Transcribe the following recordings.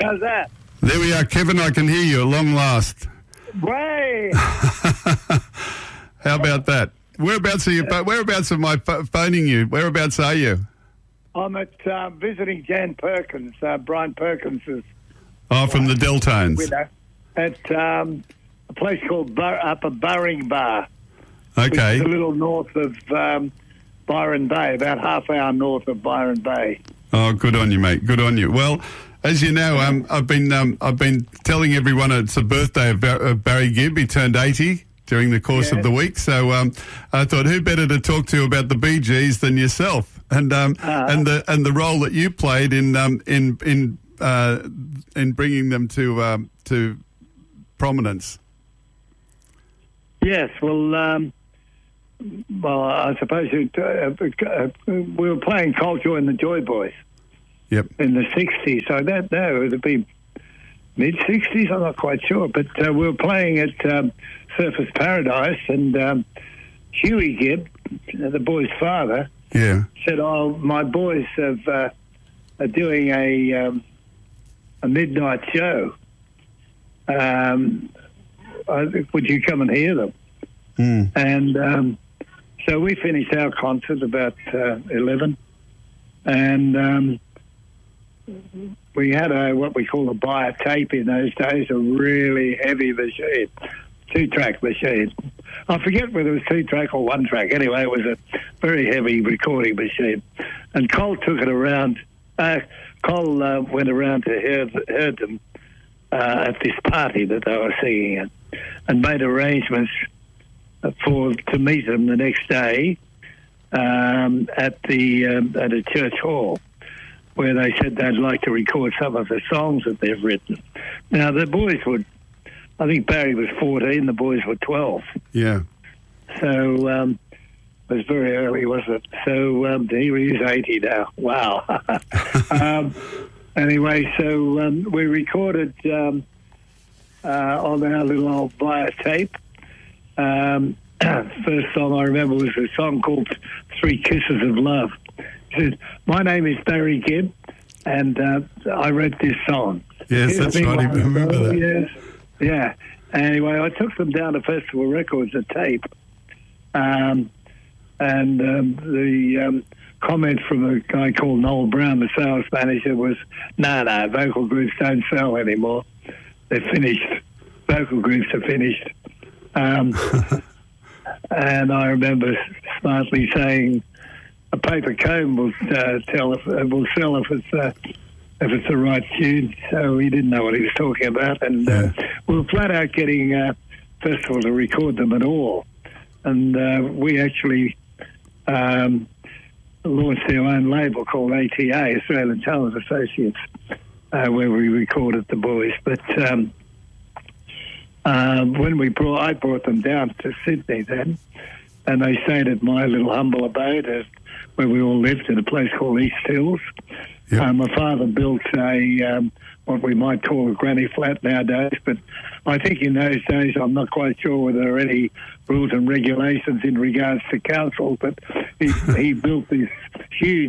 How's that? There we are, Kevin. I can hear you at long last. Way. How about that? Whereabouts are you? Whereabouts am I phoning you? Whereabouts are you? I'm at visiting Jan Perkins, Brian Perkins's. Oh, from the Deltones. Widow, at a place called Upper Burring Bar. Okay. It's a little north of Byron Bay, about half hour north of Byron Bay. Oh, good on you, mate. Good on you. Well, as you know, I've been telling everyone it's the birthday of Barry Gibb. He turned 80 during the course of the week, so I thought, who better to talk to about the Bee Gees than yourself, and the role that you played in bringing them to prominence. Yes, well, I suppose we were playing Culture and the Joy Boys. Yep. In the 60s, so that would have been mid-60s, I'm not quite sure, but we were playing at Surfers Paradise, and Huey Gibb, the boy's father, said, "Oh, my boys are doing a midnight show. Would you come and hear them?" And so we finished our concert about 11, and we had what we call a buyer tape in those days, a really heavy machine, 2-track machine. I forget whether it was 2-track or 1-track. Anyway, it was a very heavy recording machine. And Cole took it around. Cole went around to hear them at this party that they were singing at, and made arrangements to meet them the next day at a church hall, where they said they'd like to record some of the songs that they've written. Now, the boys I think Barry was 14, the boys were 12. Yeah. So it was very early, wasn't it? So here he is 80 now. Wow. Anyway, so we recorded on our little old via tape. First song I remember was a song called 3 Kisses of Love. He said, "My name is Barry Gibb, and I wrote this song." Yes, that's right. I remember that. Yes. Yeah. Anyway, I took them down to Festival Records at tape, and the comment from a guy called Noel Brown, the sales manager, was, no, vocal groups don't sell anymore. They're finished. Vocal groups are finished. And I remember smartly saying, a paper comb will sell if it's the right tune. So he didn't know what he was talking about, and we were flat out getting Festival to record them at all. And we actually launched our own label called ATA, Australian Talent Associates, where we recorded the boys. But when I brought them down to Sydney then, and they stayed at my little humble abode where we all lived in a place called East Hills. Yep. My father built what we might call a granny flat nowadays, but I think in those days, I'm not quite sure whether there are any rules and regulations in regards to council, but he built this huge,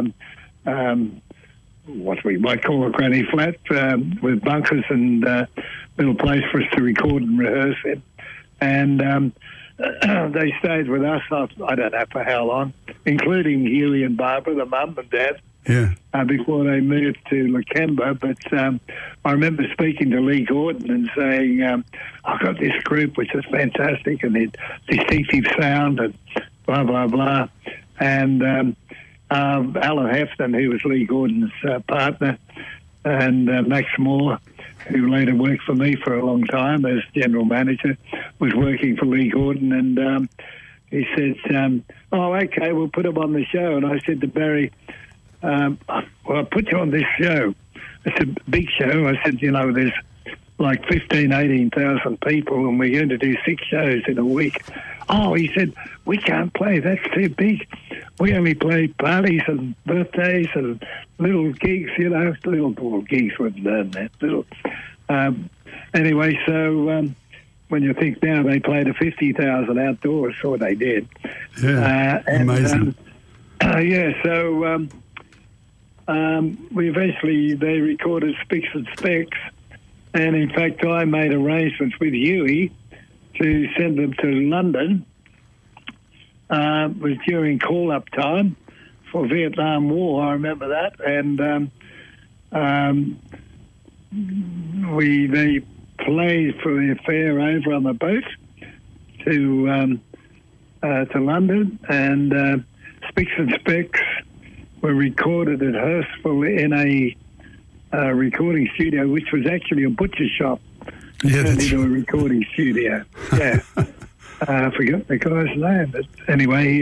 what we might call a granny flat, with bunkers and little place for us to record and rehearse in. And they stayed with us, I don't know for how long, including Huey and Barbara, the mum and dad. Yeah. Before they moved to Lakemba. But I remember speaking to Lee Gordon and saying, I've got this group which is fantastic and it's distinctive sound and blah, blah, blah. And Alan Hefton, who was Lee Gordon's partner, and Max Moore, who later worked for me for a long time as general manager, was working for Lee Gordon. And he said, oh, okay, we'll put him on the show. And I said to Barry, well, I'll put you on this show. It's a big show. I said, there's like 18,000 people and we're going to do 6 shows in a week. Oh, he said, we can't play. That's too big. We only play parties and birthdays and little gigs, little gigs wouldn't earn that. Anyway, so when you think now they played a 50,000 outdoors, or they did. Yeah, amazing. So they recorded Spicks and Specks, and in fact I made arrangements with Huey to send them to London. It was during call-up time for Vietnam War, I remember that, and they played for the affair over on the boat to London, and Spicks and Specks were recorded at Hurstville in a recording studio, which was actually a butcher shop. Yeah, turned into a recording studio. Yeah. I forgot the guy's name, but anyway,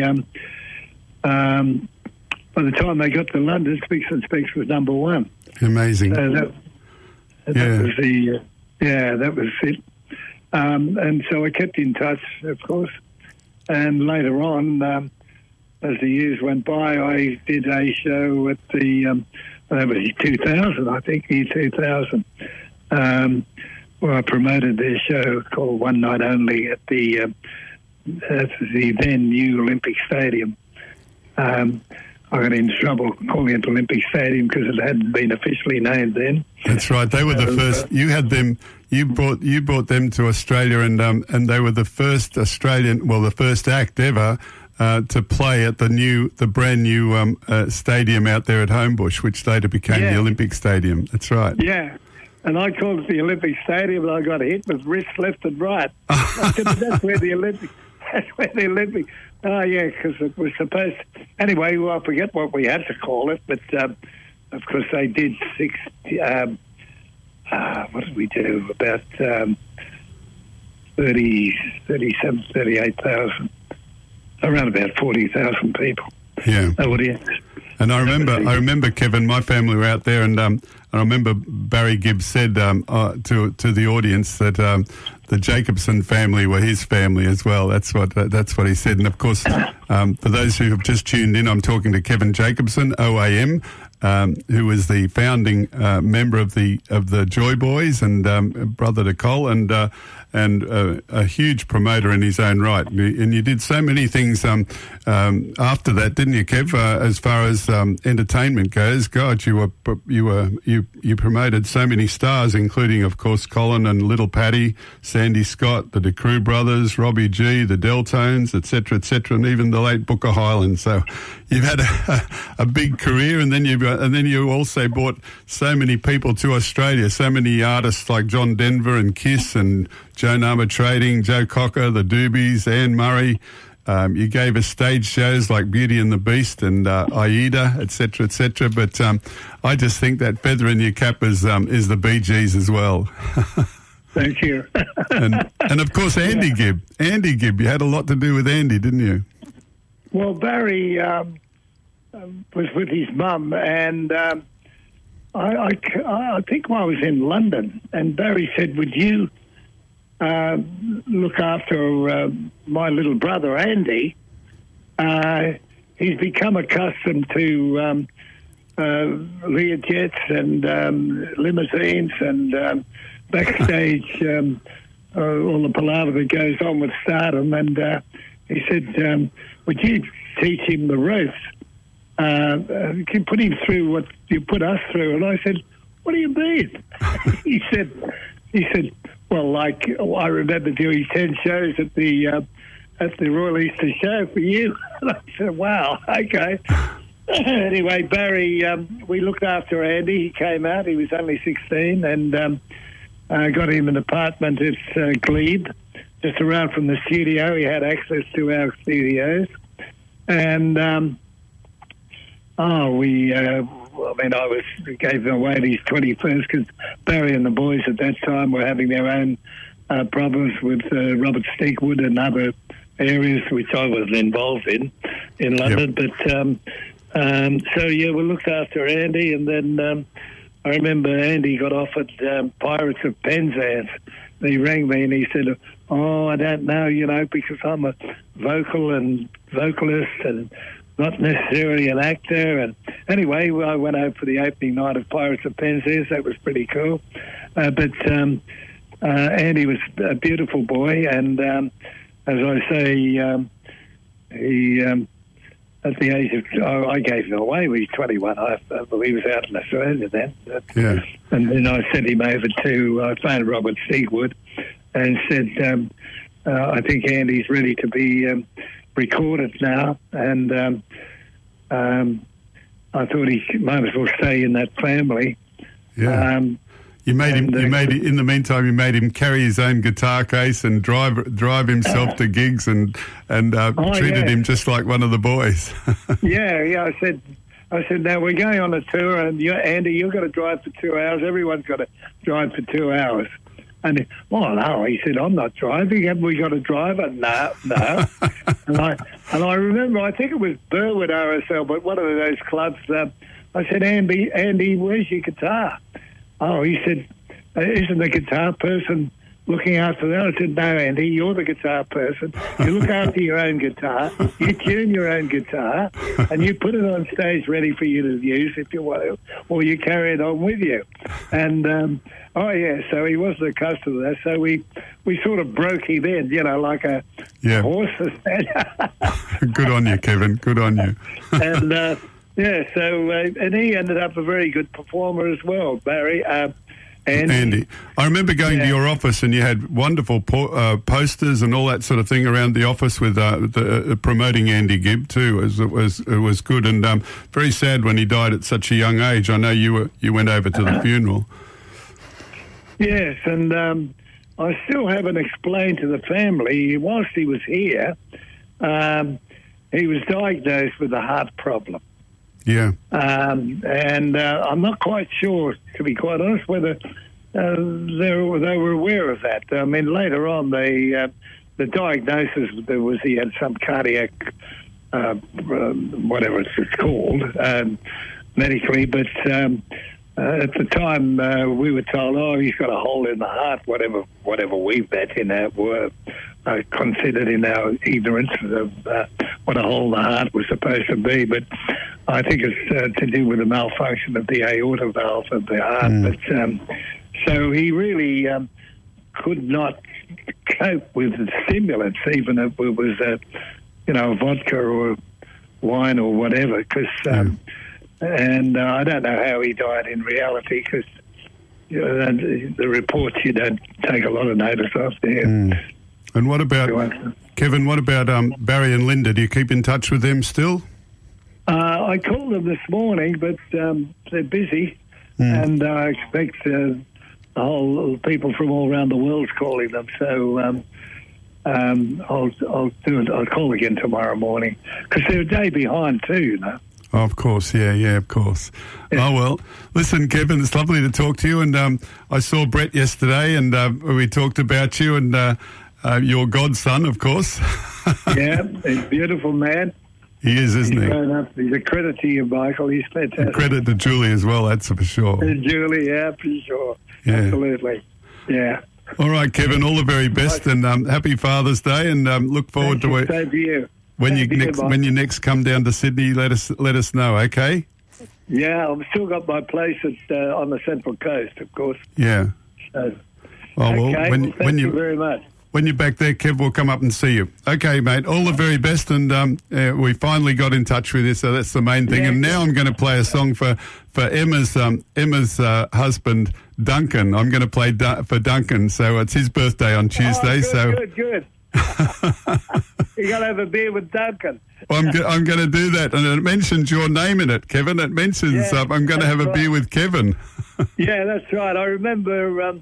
by the time they got to London, Spicks and Specks was number one. Amazing. So that was that was it. And so I kept in touch, of course. And later on, as the years went by, I did a show at the that was 2000, I think, year 2000. Where I promoted their show called One Night Only at the then new Olympic Stadium. I got in trouble calling it Olympic Stadium because it hadn't been officially named then. That's right. They were the first. You had them. You brought them to Australia, and they were the first Australian. Well, the first act ever to play at the brand new stadium out there at Homebush, which later became the Olympic Stadium. That's right. Yeah. And I called it the Olympic Stadium, and I got hit with wrists left and right. I said, that's where the Olympic. Oh yeah, because it was supposed. Anyway, well, I forget what we had to call it, but of course they did 60. What did we do? About 37, 38,000, around about 40,000 people. Yeah. Audience. And I remember, Kevin, my family were out there, and I remember Barry Gibb said to the audience that the Jacobson family were his family as well. That's what he said. And of course, for those who have just tuned in, I'm talking to Kevin Jacobson, OAM, who was the founding member of the Joy Boys and brother to Col, and a huge promoter in his own right. And you did so many things after that, didn't you, Kev? As far as entertainment goes, God, you promoted so many stars, including, of course, Colin and Little Paddy, Sandy Scott, the DeCrew brothers, Robbie G, the Deltones, etc., and even the late Booker Hyland. So you've had a big career, and then you also brought so many people to Australia, so many artists like John Denver and Kiss and Joan Armatrading, Joe Cocker, the Doobies, Anne Murray. You gave us stage shows like Beauty and the Beast and Aida, etc., etc. But I just think that feather in your cap is the Bee Gees as well. Thank you. and of course Andy Gibb. Andy Gibb, you had a lot to do with Andy, didn't you? Well, Barry was with his mum, and I think I was in London, and Barry said, "Would you look after my little brother Andy? He's become accustomed to Learjets and limousines and backstage, all the palaver that goes on with stardom." And he said, "Would you teach him the ropes? You can put him through what you put us through." And I said, "What do you mean?" He said, "Well, like I remember doing 10 shows at the Royal Easter Show for you." And I said, "Wow, okay." Anyway, Barry, we looked after Andy. He came out. He was only 16, and got him an apartment at Glebe, just around from the studio. He had access to our studios, and I gave away these 21st because Barry and the boys at that time were having their own problems with Robert Stigwood and other areas which I wasn't involved in London. Yep. But so we looked after Andy, and then I remember Andy got offered Pirates of Penzance. He rang me and he said, "Oh, I don't know, because I'm a vocalist and not necessarily an actor." And anyway, I went over for the opening night of Pirates of Penzance. That was pretty cool. But Andy was a beautiful boy, and as I say, he at the age of, I gave him away. He was 21. He was out in Australia then. Yeah. And then I sent him over to, I phoned Robert Stigwood and said, I think Andy's ready to be recorded now. And I thought he might as well stay in that family. Yeah. In the meantime, you made him carry his own guitar case and drive himself to gigs and treated him just like one of the boys. Yeah. I said, now we're going on a tour, and Andy, you've got to drive for 2 hours. Everyone's got to drive for 2 hours. And no, he said, I'm not driving. Haven't we got a driver? No. and I remember, I think it was Burwood RSL, but one of those clubs. I said, Andy, where's your guitar? Oh, he said, isn't the guitar person looking after that? I said, no, Andy, you're the guitar person. You look after your own guitar, you tune your own guitar, and you put it on stage ready for you to use if you want to, or you carry it on with you. And, so he wasn't accustomed to that. So we sort of broke him in, like a horse. Good on you, Kevin. Good on you. And, and he ended up a very good performer as well, Barry. Andy. I remember going to your office and you had wonderful posters and all that sort of thing around the office with promoting Andy Gibb too. It was good, and very sad when he died at such a young age. I know you went over to the funeral. Yes, and I still haven't explained to the family. Whilst he was here, he was diagnosed with a heart problem. Yeah. And I'm not quite sure, to be quite honest, whether they were aware of that. I mean, later on, the diagnosis was he had some cardiac, whatever it's called, medically. But at the time, we were told, he's got a hole in the heart, whatever we bet in our were considered in our ignorance of what a hole in the heart was supposed to be. But I think it's to do with the malfunction of the aorta valve of the heart. But so he really could not cope with the stimulants, even if it was vodka or wine or whatever. Because and I don't know how he died in reality, because the reports you don't take a lot of notice of there. And what about Kevin? What about Barry and Linda? Do you keep in touch with them still? I called them this morning, but they're busy, and I expect the whole people from all around the world's calling them. So I'll do it. I'll call again tomorrow morning, because they're a day behind too, Oh, of course, yeah, of course. Yeah. Oh, well, listen, Kevin, it's lovely to talk to you, and I saw Brett yesterday, and we talked about you and your godson, of course. Yeah, he's a beautiful man. He is, isn't he? Grown up. He's a credit to you, Michael. He's fantastic. A credit to Julie as well, that's for sure. Julie, yeah, for sure. Yeah. Absolutely, yeah. All right, Kevin, all the very best, and happy Father's Day, and look forward to it. Same to you. When you next come down to Sydney, let us know, okay? Yeah, I've still got my place on the Central Coast, of course. Yeah. So, thank you very much. When you're back there, Kev, we'll come up and see you. Okay, mate, all the very best, and we finally got in touch with you, so that's the main thing. Yeah. And now I'm going to play a song for Emma's husband, Duncan. I'm going to play for Duncan, so it's his birthday on Tuesday. Good. You got to have a beer with Duncan. Well, I'm going to do that, and it mentions your name in it, Kevin. It mentions I'm going to have a beer with Kevin. Yeah, that's right. I remember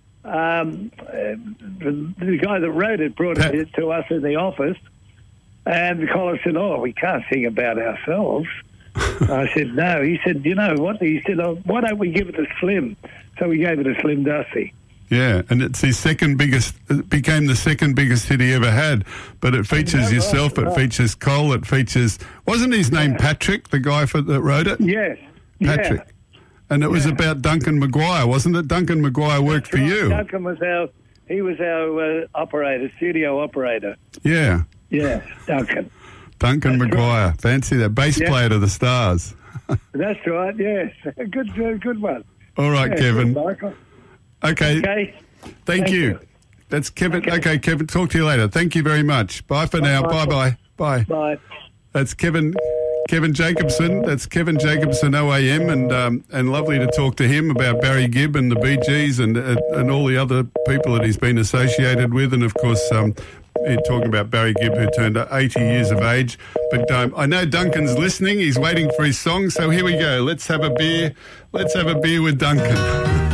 the guy that wrote it brought it to us in the office, and the caller said, we can't sing about ourselves. I said, no. He said, you know what? He said, why don't we give it to Slim? So we gave it to Slim Dusty. Yeah, and it's his second biggest. It became the second biggest hit he ever had. But it features yourself. Right. It features Cole. It features. Wasn't his name Patrick, the guy that wrote it? Yes, Patrick. Yeah. And it was about Duncan Maguire, wasn't it? Duncan Maguire worked for you. Duncan was our operator, studio operator. Yeah. Yeah, Duncan. Duncan Maguire, right. Fancy that bass player to the Stars. That's right. Yes, good one. All right, Kevin. Good, Michael. Okay. Thank you. That's Kevin. Okay, Kevin, talk to you later. Thank you very much. Bye for now. Bye-bye. Bye. Bye. That's Kevin Jacobson. That's Kevin Jacobson OAM, and lovely to talk to him about Barry Gibb and the Bee Gees and all the other people that he's been associated with, and of course talking about Barry Gibb, who turned 80 years of age. But I know Duncan's listening. He's waiting for his song, so here we go. Let's have a beer. Let's have a beer with Duncan.